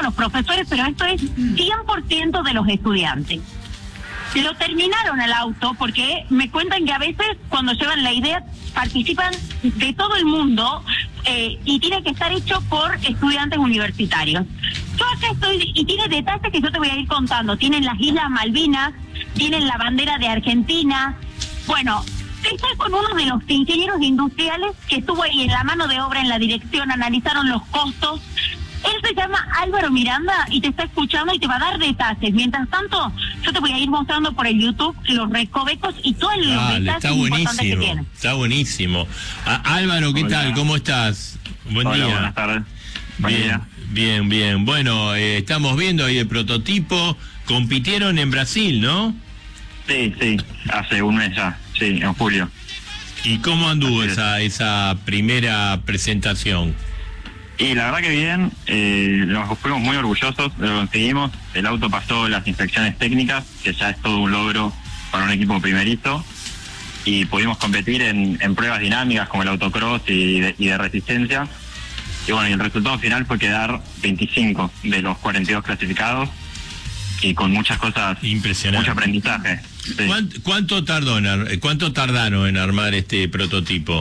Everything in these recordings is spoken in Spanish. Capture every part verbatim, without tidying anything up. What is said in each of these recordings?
los profesores, pero esto es cien por ciento de los estudiantes. Lo terminaron el auto porque me cuentan que a veces cuando llevan la idea participan de todo el mundo eh, y tiene que estar hecho por estudiantes universitarios. Yo acá estoy y tiene detalles que yo te voy a ir contando. Tienen las Islas Malvinas, tienen la bandera de Argentina. Bueno, estoy con uno de los ingenieros industriales que estuvo ahí en la mano de obra, en la dirección, analizaron los costos. Él se llama Álvaro Miranda y te está escuchando y te va a dar detalles. Mientras tanto, yo te voy a ir mostrando por el YouTube los recovecos y todos los Dale, detalles está importantes que buenísimo, tiene. está buenísimo. A Álvaro, ¿qué Hola. tal? ¿Cómo estás? Buen Hola, día. buenas tardes. Buen Bien, día. bien, bien. Bueno, eh, estamos viendo ahí el prototipo. Compitieron en Brasil, ¿no? Sí, sí, hace un mes ya, sí, en julio. ¿Y cómo anduvo Así es. esa, esa primera presentación? Y la verdad que bien, eh, nos fuimos muy orgullosos de lo que conseguimos. El auto pasó las inspecciones técnicas, que ya es todo un logro para un equipo primerizo. Y pudimos competir en, en pruebas dinámicas como el autocross y de, y de resistencia. Y bueno, y el resultado final fue quedar veinticinco de los cuarenta y dos clasificados y con muchas cosas, Impresionante. mucho aprendizaje. Sí. ¿Cuánto, cuánto tardó en ar- cuánto tardaron en armar este prototipo?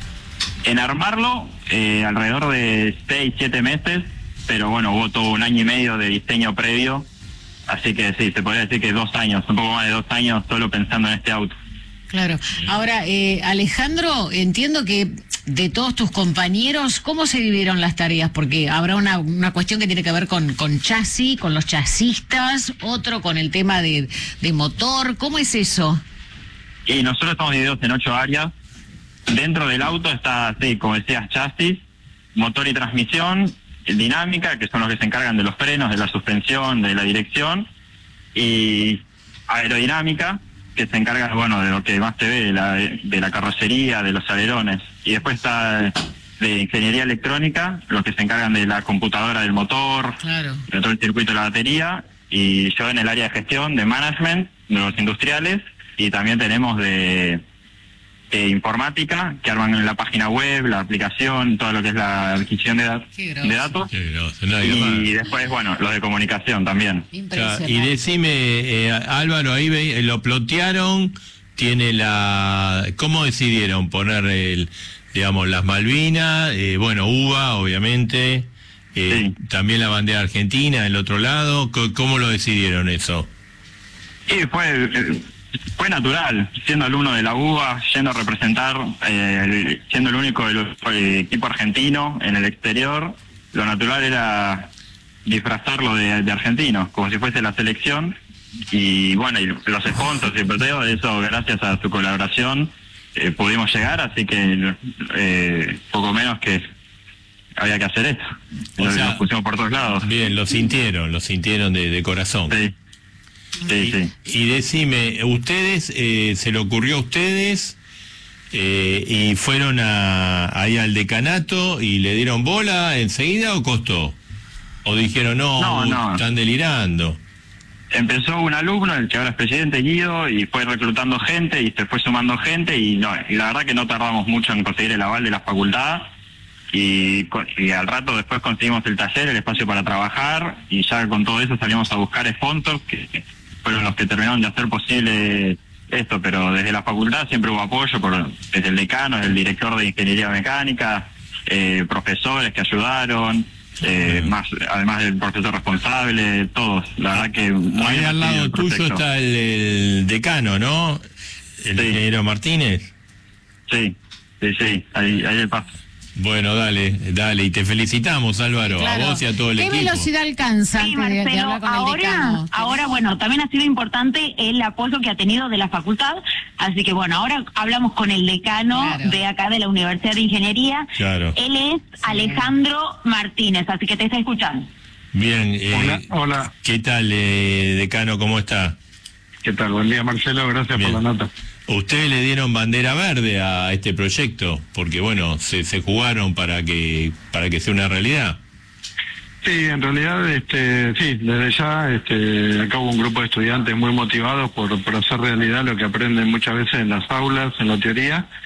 En armarlo, eh, alrededor de seis, siete meses, pero bueno, hubo todo un año y medio de diseño previo, así que sí, se podría decir que dos años, un poco más de dos años solo pensando en este auto. Claro. Ahora, eh, Alejandro, entiendo que de todos tus compañeros, ¿cómo se dividieron las tareas? Porque habrá una, una cuestión que tiene que ver con, con chasis, con los chasistas, otro con el tema de, de motor. ¿Cómo es eso? Y nosotros estamos divididos en ocho áreas. Dentro del auto está, sí, como decías, chasis, motor y transmisión, dinámica, que son los que se encargan de los frenos, de la suspensión, de la dirección, y aerodinámica, que se encarga, bueno, de lo que más se ve, de la, de la carrocería, de los alerones. Y después está de ingeniería electrónica, los que se encargan de la computadora del motor, Claro. de todo el circuito de la batería, y yo en el área de gestión, de management, de los industriales, y también tenemos de... Eh, informática, que arman la página web, la aplicación, todo lo que es la adquisición de, da- Qué groso. de datos. Qué groso, nadie Y más. después, bueno, los de comunicación también. Ya, Impresionante. y decime, eh, Álvaro, ahí ve- lo plotearon, tiene la... ¿Cómo decidieron poner, el, digamos, las Malvinas? Eh, bueno, U B A, obviamente, eh, Sí. también la bandera argentina, del otro lado. Co- ¿Cómo lo decidieron eso? Y fue eh, fue natural, siendo alumno de la U B A, yendo a representar, eh, el- siendo el único del eh, equipo argentino en el exterior, lo natural era disfrazarlo de, de argentino, como si fuese la selección. Y bueno, y los sponsors y el proteo, eso gracias a su colaboración eh, pudimos llegar, así que eh, poco menos que había que hacer esto. O Nos, sea, nos pusimos por todos lados. Bien, lo sintieron, lo sintieron de, de corazón. Sí, sí, sí. Y, y decime, ¿ustedes, eh, se le ocurrió a ustedes eh, y fueron a, ahí al decanato y le dieron bola enseguida o costó? ¿O dijeron, no, No, uh, no. están delirando? Empezó un alumno, el que ahora es presidente, Guido, y fue reclutando gente y se fue sumando gente y, no, y la verdad que no tardamos mucho en conseguir el aval de la facultad y, con- y al rato después conseguimos el taller, el espacio para trabajar y ya con todo eso salimos a buscar sponsors que fueron los que terminaron de hacer posible esto, pero desde la facultad siempre hubo apoyo por, desde el decano, desde el director de ingeniería mecánica, eh, profesores que ayudaron. Eh, más además del profesor responsable, todos, la verdad que muy Ahí al divertido lado el tuyo proyecto. está el, el decano, ¿no? El Sí. ingeniero Martínez. Sí, sí, sí, ahí, ahí el paso. Bueno, dale, dale, y te felicitamos, Álvaro, Claro. a vos y a todo el ¿Qué equipo. velocidad alcanza Sí, antes de- de Marcelo, hablar con el ahora, decano? ahora, bueno, también ha sido importante el apoyo que ha tenido de la facultad, así que bueno, ahora hablamos con el decano Claro. de acá de la Universidad de Ingeniería. Claro. Él es Alejandro Martínez, así que te está escuchando. Bien, eh, Hola, hola. ¿qué tal, eh, decano, cómo está? ¿Qué tal? Buen día, Marcelo. Gracias Bien. por la nota. Ustedes le dieron bandera verde a este proyecto, porque bueno, se, se jugaron para que para que sea una realidad. Sí, en realidad, este, sí, desde ya, este, acá hubo un grupo de estudiantes muy motivados por, por hacer realidad lo que aprenden muchas veces en las aulas, en la teoría.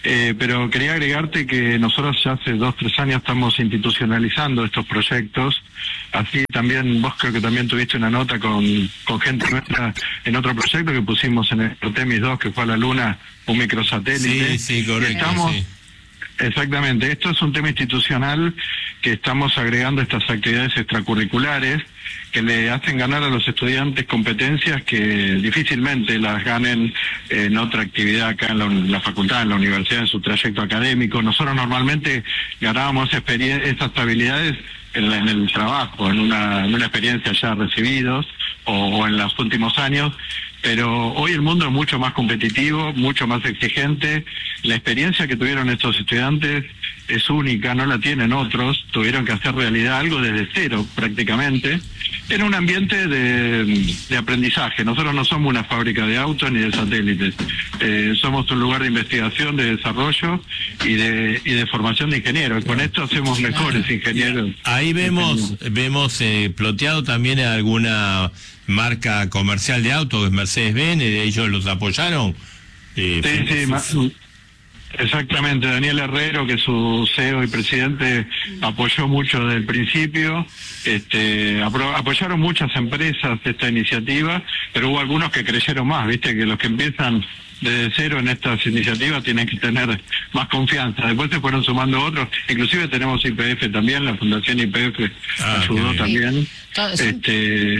Eh, pero quería agregarte que nosotros ya hace dos, tres años estamos institucionalizando estos proyectos. Así también, vos creo que también tuviste una nota con, con gente nuestra en otro proyecto que pusimos en el Artemis dos, que fue a la Luna, un microsatélite. Sí, sí, correcto. Estamos, sí. Exactamente, esto es un tema institucional que estamos agregando estas actividades extracurriculares que le hacen ganar a los estudiantes competencias que difícilmente las ganen en otra actividad acá en la, en la facultad, en la universidad, en su trayecto académico. Nosotros normalmente ganábamos experien- estas habilidades en, la, en el trabajo, en una, en una experiencia ya recibidos o, o en los últimos años. Pero hoy el mundo es mucho más competitivo, mucho más exigente. La experiencia que tuvieron estos estudiantes es única, no la tienen otros. Tuvieron que hacer realidad algo desde cero prácticamente, en un ambiente de, de aprendizaje. Nosotros no somos una fábrica de autos ni de satélites. Eh, somos un lugar de investigación, de desarrollo y de, y de formación de ingenieros. Con esto hacemos mejores ingenieros. Ahí vemos, vemos eh, ploteado también alguna marca comercial de autos, que es Mercedes-Benz, ellos los apoyaron. Eh, Sí, sí, ma- exactamente. Daniel Herrero, que es su C E O y presidente, apoyó mucho desde el principio. Este, apro- apoyaron muchas empresas esta iniciativa, pero hubo algunos que creyeron más, viste, que los que empiezan desde cero en estas iniciativas tienen que tener más confianza. Después se fueron sumando otros, inclusive tenemos I P F también, la Fundación I P F Ah, ayudó qué bien. también. Todos- Este,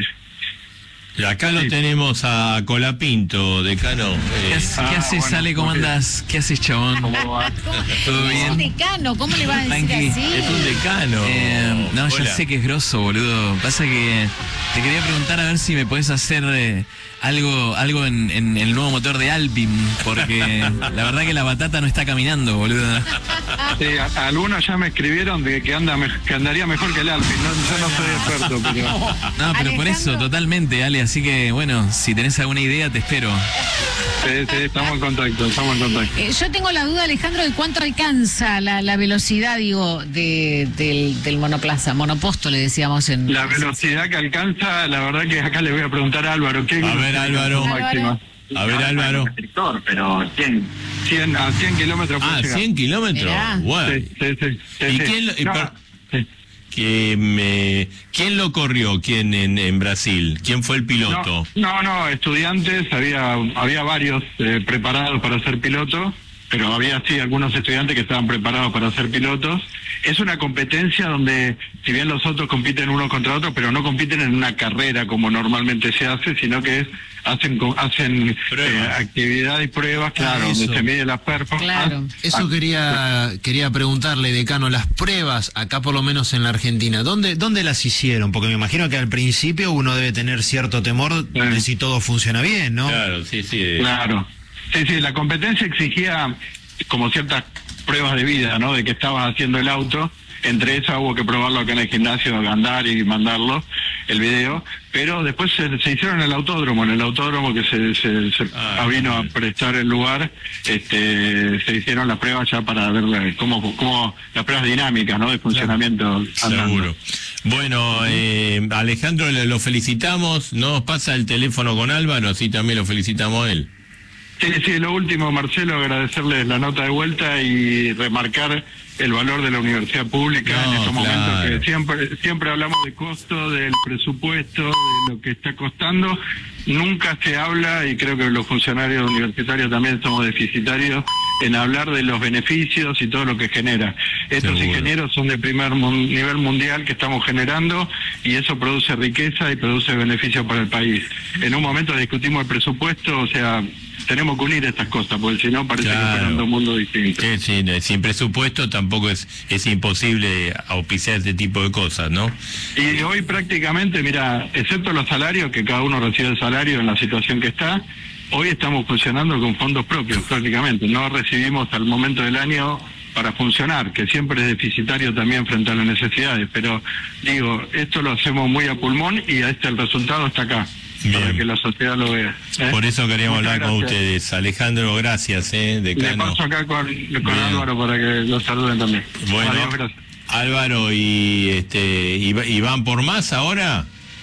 Y acá lo Sí. tenemos a Colapinto, decano. ¿Qué, Eh, haces, Ah, ¿qué haces, bueno, Ale? ¿Cómo muy bien. andás? ¿Qué haces, chabón? ¿cómo va? ¿Todo Es un bien? decano, ¿cómo le va a decir Tranqui. así? es un decano. Eh, no, ya Hola. sé que es grosso, boludo. Pasa que te quería preguntar a ver si me podés hacer eh, algo algo en, en el nuevo motor de Alpine, porque la verdad que la batata no está caminando, boludo. Sí, a- algunos ya me escribieron de que anda me- que andaría mejor que el Alpine. No, yo no soy experto, pero No, pero por Alejandro. eso, totalmente, Ale. Así que, bueno, si tenés alguna idea, te espero. sí, sí, estamos en contacto, estamos en contacto. Eh, yo tengo la duda, Alejandro, de cuánto alcanza la, la velocidad, digo, de, del, del monoplaza, monoposto le decíamos en... La velocidad que alcanza, la verdad que acá le voy a preguntar a Álvaro. ¿Qué A ver, velocidad Álvaro. máxima? A ver, Álvaro. Restrictor, pero cien. cien, a cien kilómetros por Ah, llegar. cien kilómetros. Mirá. Bueno. Sí, sí, sí, sí, ¿Y sí. quién lo- y No, per- sí. Que me, ¿Quién lo corrió? ¿Quién en, en Brasil? ¿Quién fue el piloto? No, no, no, estudiantes, había había varios eh, preparados para ser pilotos, pero había sí algunos estudiantes que estaban preparados para ser pilotos. Es una competencia donde, si bien los otros compiten unos contra otros, pero no compiten en una carrera como normalmente se hace, sino que es, hacen co- hacen Pruebas. eh, actividad y pruebas, claro, Ah, eso. donde se mide la performance. Claro. Eso quería quería preguntarle, decano, las pruebas acá por lo menos en la Argentina, ¿dónde dónde las hicieron? Porque me imagino que al principio uno debe tener cierto temor de si todo funciona bien, ¿no? Claro, sí, sí. eh, Claro. Sí, sí, la competencia exigía como ciertas pruebas de vida, ¿no? De que estabas haciendo el auto. Entre esas hubo que probarlo acá en el gimnasio, andar y mandarlo, el video. Pero después se, se hicieron en el autódromo, en el autódromo que se, se, se Ah, vino a bien. prestar el lugar. Este, se hicieron las pruebas ya para ver la- cómo, cómo las pruebas dinámicas, ¿no? De funcionamiento. andando. Seguro. Bueno, eh, Alejandro, le- lo felicitamos. Nos pasa el teléfono con Álvaro, así también lo felicitamos a él. Sí, sí, lo último, Marcelo, agradecerles la nota de vuelta y remarcar el valor de la universidad pública No, en estos claro. momentos que siempre siempre hablamos de costo, del presupuesto, de lo que está costando. Nunca se habla, y creo que los funcionarios universitarios también somos deficitarios, en hablar de los beneficios y todo lo que genera. Estos Seguro. ingenieros son de primer mun- nivel mundial que estamos generando y eso produce riqueza y produce beneficio para el país. En un momento discutimos el presupuesto, o sea, tenemos que unir estas cosas, porque si no parece Claro. que fueran dos mundos distintos. Que sin, eh, sin presupuesto tampoco es, es imposible auspiciar este tipo de cosas, ¿no? Y hoy prácticamente, mira, excepto los salarios, que cada uno recibe el salario en la situación que está, hoy estamos funcionando con fondos propios prácticamente. No recibimos al momento del año para funcionar, que siempre es deficitario también frente a las necesidades. Pero digo, esto lo hacemos muy a pulmón y este el resultado está acá, Bien. para que la sociedad lo vea. ¿eh? Por eso queríamos Muchas hablar con gracias. ustedes. Alejandro, gracias, ¿eh? Le Decano. paso acá con, con Bien. Álvaro para que lo saluden también. Bueno, Adiós, gracias. Álvaro, y este y, va- y van por más ahora.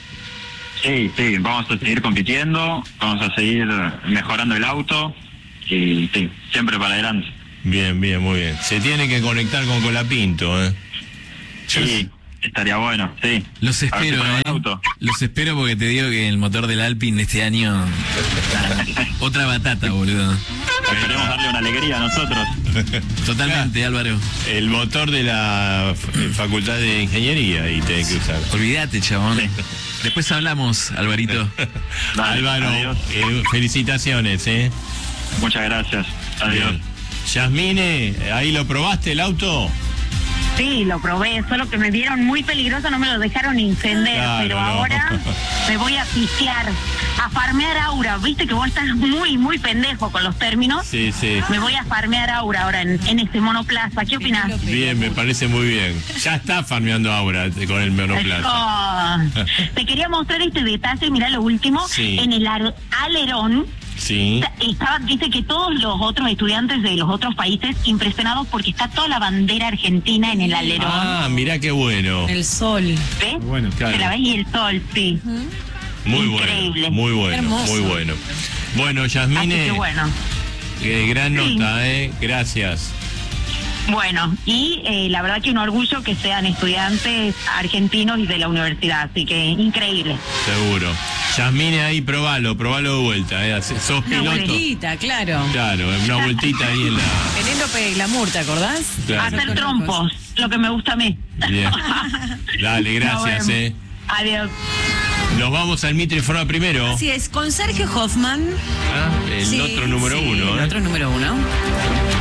Sí, sí, vamos a seguir compitiendo, vamos a seguir mejorando el auto y sí, siempre para adelante. Bien, bien, muy bien. Se tiene que conectar con Colapinto, ¿eh? Sí, estaría bueno, sí. Los A ver si espero, ponemos eh. el auto. Los espero porque te digo que el motor del Alpine de este año... Otra batata, boludo. Esperemos darle una alegría a nosotros. Totalmente, Álvaro. El motor de la f- Facultad de Ingeniería y tenés que usar. Olvídate, chabón. Sí. Después hablamos, Alvarito. Dale, Álvaro, adiós. eh, felicitaciones, ¿eh? Muchas gracias. Adiós. Bien. Yasmine, ¿ahí lo probaste el auto? Sí, lo probé, solo que me vieron muy peligroso, no me lo dejaron encender, Claro, pero no. ahora me voy a pistear, a farmear aura. Viste que vos estás muy, muy pendejo con los términos. Sí, sí. Me voy a farmear aura ahora en, en este monoplaza. ¿Qué opinás? Bien, me parece muy bien. Ya está farmeando ahora con el monoplaza. Eso. Te quería mostrar este detalle, mirá lo último, Sí. en el ar- alerón. Sí. Estaba, dice que todos los otros estudiantes de los otros países impresionados porque está toda la bandera argentina en el alerón. Ah, mirá qué bueno. El sol. ¿Ves? Bueno, claro. Se la ves y el sol, sí. Muy Increíble. bueno. Muy bueno, Hermoso. muy bueno. Bueno, Así Yasmine, que bueno. eh, gran Sí. nota, ¿eh? Gracias. Bueno, y eh, la verdad que un orgullo que sean estudiantes argentinos y de la universidad, así que increíble. Seguro. Yasmine, ahí probalo, probalo de vuelta, ¿eh? Hace- Sos Una piloto. vueltita, claro. Claro, una vueltita ahí en la... Penélope y Glamour, ¿te acordás? Claro. Hacer trompos, lo que me gusta a mí. Bien. Dale, gracias, Nos vemos. ¿eh? Adiós. Nos vamos al Mitre Informa primero. Así es, con Sergio Hoffman. Ah, el Sí, otro número sí, uno, el ¿eh? otro número uno.